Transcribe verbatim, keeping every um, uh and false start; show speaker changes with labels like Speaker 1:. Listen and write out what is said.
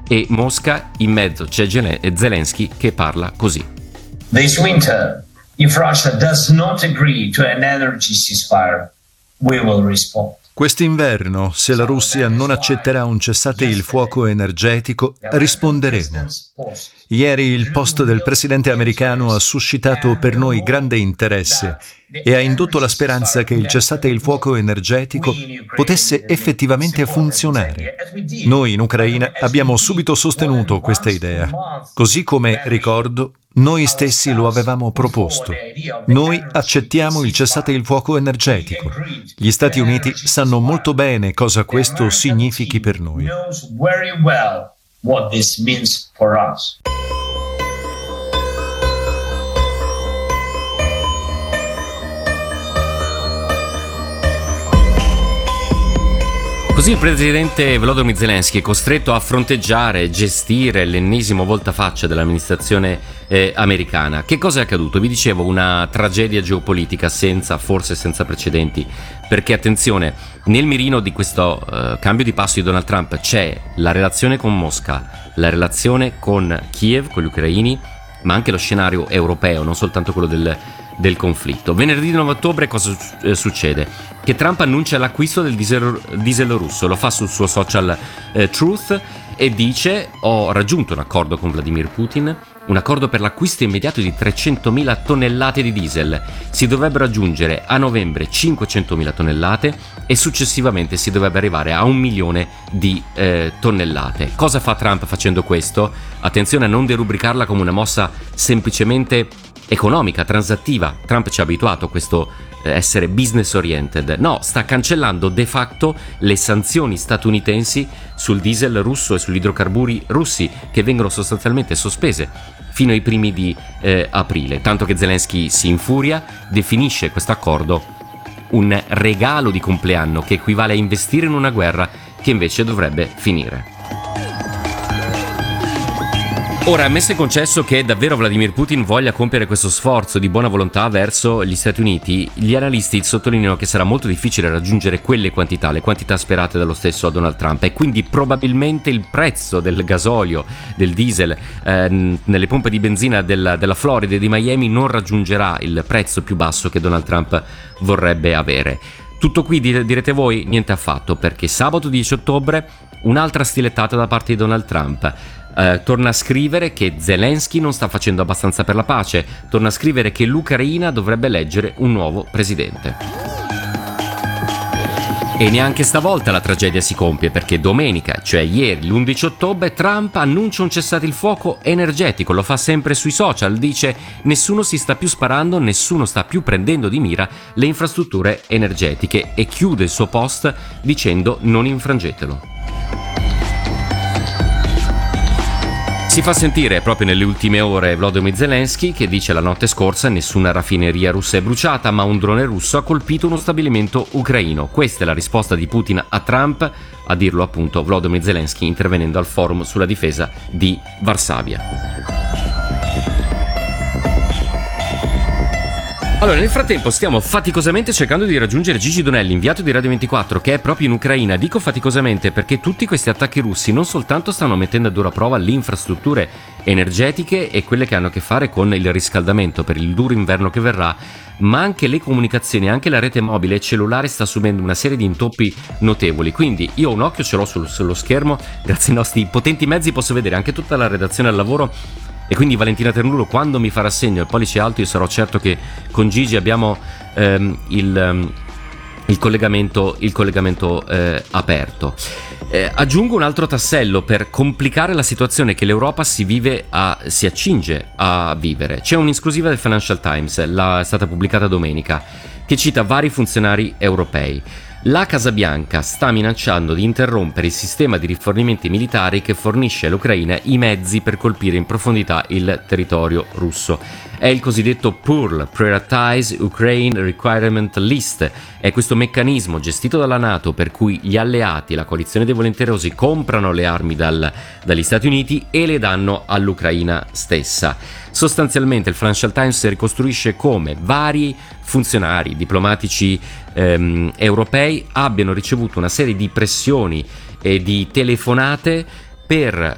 Speaker 1: e Mosca in mezzo c'è Zelensky che parla così.
Speaker 2: This winter, if Russia does not agree to an energy ceasefire, we will respond.
Speaker 3: Quest'inverno, se la Russia non accetterà un cessate il fuoco energetico, risponderemo. Ieri il post del presidente americano ha suscitato per noi grande interesse e ha indotto la speranza che il cessate il fuoco energetico potesse effettivamente funzionare. Noi in Ucraina abbiamo subito sostenuto questa idea, così come, ricordo, noi stessi lo avevamo proposto. Noi accettiamo il cessate il fuoco energetico. Gli Stati Uniti sanno molto bene cosa questo significhi per noi.
Speaker 1: Così il presidente Volodymyr Zelensky è costretto a fronteggiare e gestire l'ennesimo voltafaccia dell'amministrazione eh, americana. Che cosa è accaduto? Vi dicevo, una tragedia geopolitica senza, forse senza precedenti, perché attenzione, nel mirino di questo eh, cambio di passo di Donald Trump c'è la relazione con Mosca, la relazione con Kiev, con gli ucraini, ma anche lo scenario europeo, non soltanto quello del del conflitto. Venerdì nove ottobre cosa eh, succede? Che Trump annuncia l'acquisto del diesel, diesel russo, lo fa sul suo social eh, Truth e dice: ho raggiunto un accordo con Vladimir Putin, un accordo per l'acquisto immediato di trecentomila tonnellate di diesel. Si dovrebbero aggiungere a novembre cinquecentomila tonnellate e successivamente si dovrebbe arrivare a un milione di eh, tonnellate. Cosa fa Trump facendo questo? Attenzione a non derubricarla come una mossa semplicemente economica, transattiva. Trump ci ha abituato a questo eh, essere business oriented. No, sta cancellando de facto le sanzioni statunitensi sul diesel russo e sugli idrocarburi russi, che vengono sostanzialmente sospese fino ai primi di eh, aprile. Tanto che Zelensky si infuria, definisce questo accordo un regalo di compleanno che equivale a investire in una guerra che invece dovrebbe finire. Ora, ammesso e concesso che davvero Vladimir Putin voglia compiere questo sforzo di buona volontà verso gli Stati Uniti, gli analisti sottolineano che sarà molto difficile raggiungere quelle quantità, le quantità sperate dallo stesso Donald Trump, e quindi probabilmente il prezzo del gasolio, del diesel, eh, nelle pompe di benzina della, della Florida e di Miami non raggiungerà il prezzo più basso che Donald Trump vorrebbe avere. Tutto qui, direte voi? Niente affatto, perché sabato dieci ottobre un'altra stilettata da parte di Donald Trump. Uh, torna a scrivere che Zelensky non sta facendo abbastanza per la pace, torna a scrivere che l'Ucraina dovrebbe eleggere un nuovo presidente. E neanche stavolta la tragedia si compie, perché domenica, cioè ieri, l'undici ottobre, Trump annuncia un cessate il fuoco energetico, lo fa sempre sui social, dice: nessuno si sta più sparando, nessuno sta più prendendo di mira le infrastrutture energetiche, e chiude il suo post dicendo: non infrangetelo. Si fa sentire proprio nelle ultime ore Volodymyr Zelensky, che dice: la notte scorsa nessuna raffineria russa è bruciata, ma un drone russo ha colpito uno stabilimento ucraino. Questa è la risposta di Putin a Trump, a dirlo appunto Volodymyr Zelensky intervenendo al forum sulla difesa di Varsavia. Allora, nel frattempo stiamo faticosamente cercando di raggiungere Gigi Donelli, inviato di Radio ventiquattro, che è proprio in Ucraina. Dico faticosamente perché tutti questi attacchi russi non soltanto stanno mettendo a dura prova le infrastrutture energetiche e quelle che hanno a che fare con il riscaldamento per il duro inverno che verrà, ma anche le comunicazioni, anche la rete mobile e cellulare sta subendo una serie di intoppi notevoli. Quindi io un occhio ce l'ho sul, sullo schermo, grazie ai nostri potenti mezzi posso vedere anche tutta la redazione al lavoro. E quindi Valentina Ternullo, quando mi farà segno il pollice alto, io sarò certo che con Gigi abbiamo ehm, il, um, il collegamento, il collegamento eh, aperto. Eh, aggiungo un altro tassello per complicare la situazione che l'Europa si vive a, si accinge a vivere. C'è un'esclusiva del Financial Times, la, è stata pubblicata domenica, che cita vari funzionari europei. La Casa Bianca sta minacciando di interrompere il sistema di rifornimenti militari che fornisce all'Ucraina i mezzi per colpire in profondità il territorio russo. È il cosiddetto P U R L, Prioritize Ukraine Requirement List. È questo meccanismo gestito dalla NATO per cui gli alleati, la coalizione dei volenterosi, comprano le armi dal, dagli Stati Uniti e le danno all'Ucraina stessa. Sostanzialmente il Financial Times ricostruisce come vari funzionari diplomatici ehm, europei abbiano ricevuto una serie di pressioni e di telefonate per